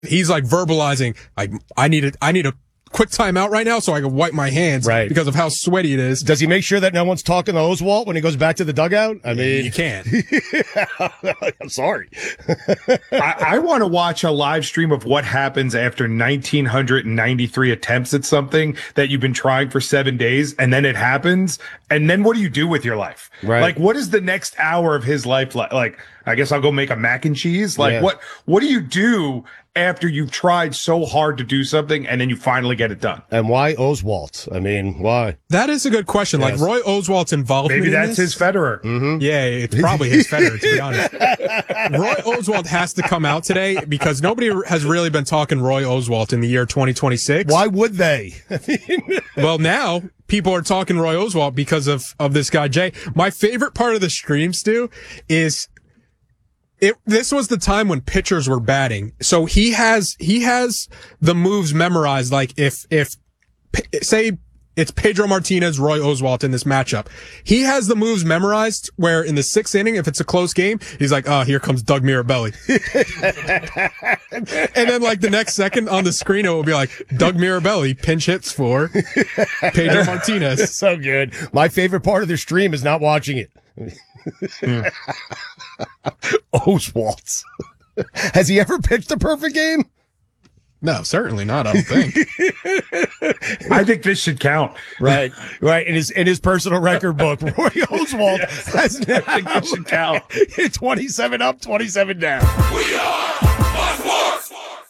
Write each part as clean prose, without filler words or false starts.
He's like verbalizing, like, I need a quick timeout right now so I can wipe my hands because of how sweaty it is. Does he make sure that no one's talking to Oswalt when he goes back to the dugout? I mean, you can't. I'm sorry. I want to watch a live stream of what happens after 1,993 attempts at something that you've been trying for 7 days, and then it happens. And then what do you do with your life? Right. Like, what is the next hour of his life like? Like, I guess I'll go make a mac and cheese. Like, what do you do after you've tried so hard to do something and then you finally get it done? And why Oswalt? I mean, why? That is a good question. Yes. Like, Roy Oswalt's involvement. Maybe that's his Federer. Mm-hmm. Yeah, it's probably his Federer, to be honest. Roy Oswalt has to come out today because nobody has really been talking Roy Oswalt in the year 2026. Why would they? Well, now people are talking Roy Oswalt because of this guy, Jay. My favorite part of the stream, Stu, is this was the time when pitchers were batting. So he has the moves memorized. Like if say it's Pedro Martinez, Roy Oswalt in this matchup, he has the moves memorized where in the 6th inning, if it's a close game, he's like, here comes Doug Mirabelli. And then like the next second on the screen, it will be like Doug Mirabelli pinch hits for Pedro Martinez. It's so good. My favorite part of the stream is not watching it. Oswalt. Has he ever pitched a perfect game? No, certainly not. I don't think. I think this should count. Right. In his personal record book, Roy Oswalt has never. I think this should count. 27 up, 27 down. We are Sports.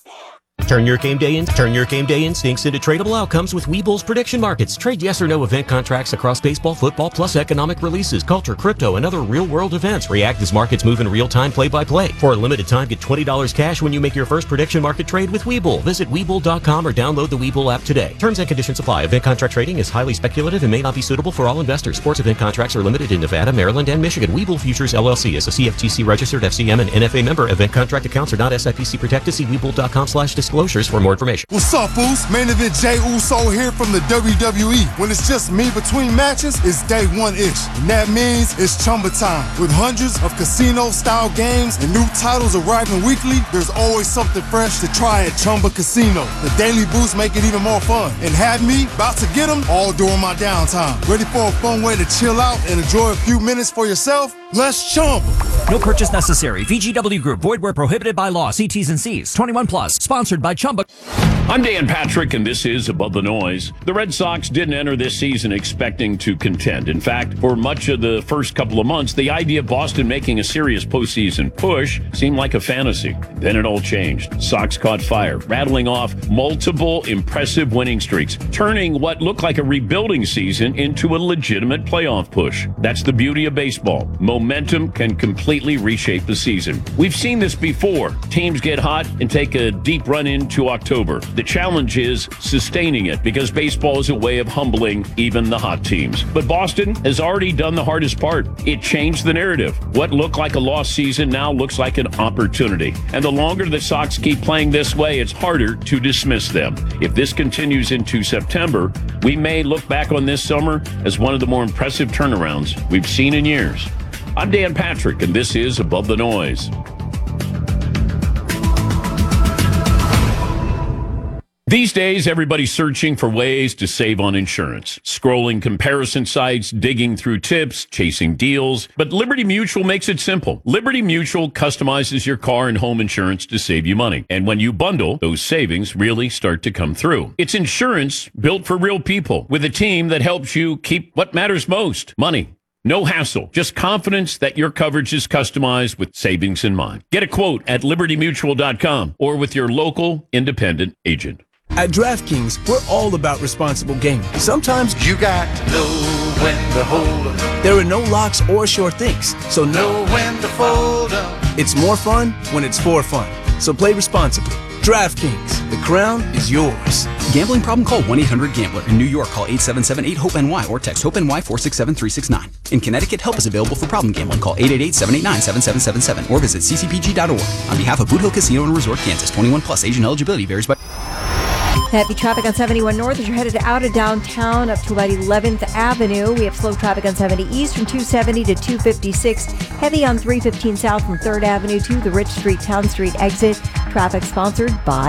Turn your game day instincts into tradable outcomes with Webull's prediction markets. Trade yes or no event contracts across baseball, football, plus economic releases, culture, crypto, and other real-world events. React as markets move in real time, play-by-play. For a limited time, get $20 cash when you make your first prediction market trade with Webull. Visit Webull.com or download the Webull app today. Terms and conditions apply. Event contract trading is highly speculative and may not be suitable for all investors. Sports event contracts are limited in Nevada, Maryland, and Michigan. Webull Futures LLC is a CFTC registered FCM and NFA member. Event contract accounts are not SIPC protected. See Webull.com/disclosures for more information. What's up, Foos? Main event Jey Uso here from the WWE. When it's just me between matches, it's day one-ish. And that means it's Chumba time. With hundreds of casino-style games and new titles arriving weekly, there's always something fresh to try at Chumba Casino. The daily boosts make it even more fun. And have me about to get them all during my downtime. Ready for a fun way to chill out and enjoy a few minutes for yourself? Let's Chumba. No purchase necessary. VGW Group. Void where prohibited by law. See T's and C's. 21 plus. Sponsored by Chumba. I'm Dan Patrick, and this is Above the Noise. The Red Sox didn't enter this season expecting to contend. In fact, for much of the first couple of months, the idea of Boston making a serious postseason push seemed like a fantasy. Then it all changed. Sox caught fire, rattling off multiple impressive winning streaks, turning what looked like a rebuilding season into a legitimate playoff push. That's the beauty of baseball. Momentum can completely reshape the season. We've seen this before. Teams get hot and take a deep run into October. The challenge is sustaining it because baseball is a way of humbling even the hot teams. But Boston has already done the hardest part. It changed the narrative. What looked like a lost season now looks like an opportunity. And the longer the Sox keep playing this way, it's harder to dismiss them. If this continues into September, we may look back on this summer as one of the more impressive turnarounds we've seen in years. I'm Dan Patrick, and this is Above the Noise. These days, everybody's searching for ways to save on insurance. Scrolling comparison sites, digging through tips, chasing deals. But Liberty Mutual makes it simple. Liberty Mutual customizes your car and home insurance to save you money. And when you bundle, those savings really start to come through. It's insurance built for real people with a team that helps you keep what matters most, money. No hassle, just confidence that your coverage is customized with savings in mind. Get a quote at libertymutual.com or with your local independent agent. At DraftKings, we're all about responsible gaming. Sometimes you got to know when to hold up. There are no locks or sure things, so know when to fold up. It's more fun when it's for fun. So play responsibly. DraftKings, the crown is yours. Gambling problem? Call 1-800-GAMBLER. In New York, call 877-8-HOPE-NY or text HOPE-NY 467-369. In Connecticut, help is available for problem gambling. Call 888-789-7777 or visit ccpg.org. On behalf of Boot Hill Casino and Resort, Kansas, 21 plus, age and eligibility varies by... Heavy traffic on 71 North as you're headed out of downtown up to about 11th Avenue. We have slow traffic on 70 East from 270 to 256. Heavy on 315 South from 3rd Avenue to the Rich Street Town Street exit. Traffic sponsored by